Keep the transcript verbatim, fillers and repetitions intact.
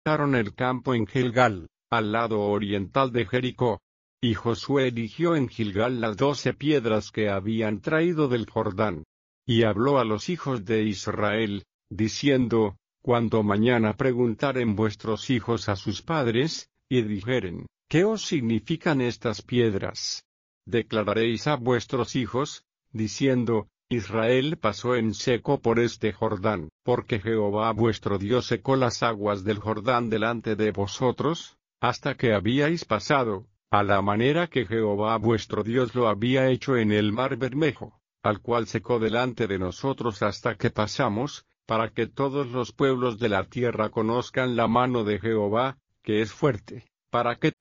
delimitaron el campo en Gilgal, al lado oriental de Jericó. Y Josué eligió en Gilgal las doce piedras que habían traído del Jordán. Y habló a los hijos de Israel, diciendo, cuando mañana preguntaren vuestros hijos a sus padres, y dijeren, ¿qué os significan estas piedras? Declararéis a vuestros hijos, diciendo, Israel pasó en seco por este Jordán, porque Jehová vuestro Dios secó las aguas del Jordán delante de vosotros, hasta que habíais pasado, a la manera que Jehová vuestro Dios lo había hecho en el mar Bermejo, al cual secó delante de nosotros hasta que pasamos, para que todos los pueblos de la tierra conozcan la mano de Jehová, que es fuerte, para que